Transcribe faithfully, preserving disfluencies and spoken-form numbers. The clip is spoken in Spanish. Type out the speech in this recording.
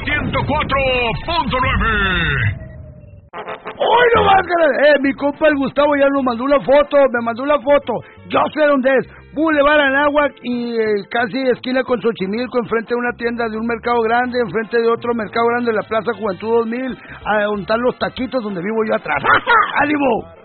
ciento cuatro punto nueve. ¡Hoy no más, eh! Mi compa el Gustavo ya nos mandó una foto, me mandó una foto. Yo sé dónde es. Boulevard Anáhuac y eh, casi esquina con Xochimilco, enfrente de una tienda de un mercado grande, enfrente de otro mercado grande de la Plaza Juventud dos mil, a donde están los taquitos donde vivo yo atrás. ¡Ánimo!